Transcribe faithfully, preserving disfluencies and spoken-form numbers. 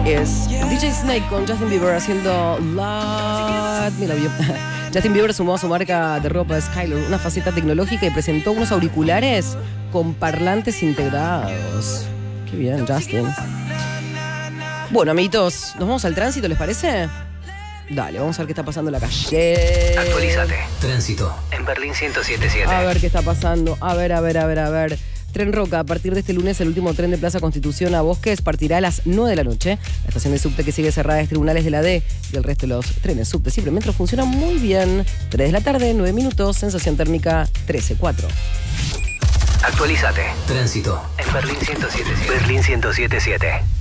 es D J Snake con Justin Bieber haciendo Let Me Love You. Justin Bieber sumó a su marca de ropa Skyler una faceta tecnológica y presentó unos auriculares con parlantes integrados. Qué bien, Justin. Bueno, amiguitos, ¿nos vamos al tránsito, les parece? Dale, vamos a ver qué está pasando en la calle. Actualízate. Tránsito en Berlín ciento siete punto siete. A ver qué está pasando. A ver, a ver, a ver, a ver. Tren Roca, a partir de este lunes el último tren de Plaza Constitución a Bosques partirá a las nueve de la noche. La estación de subte que sigue cerrada es Tribunales de la D y el resto de los trenes subte Simple Metro funcionan muy bien. tres de la tarde, nueve minutos, sensación térmica trece cuatro. Actualízate. Tránsito en Berlín ciento siete punto siete. Berlín ciento siete punto siete.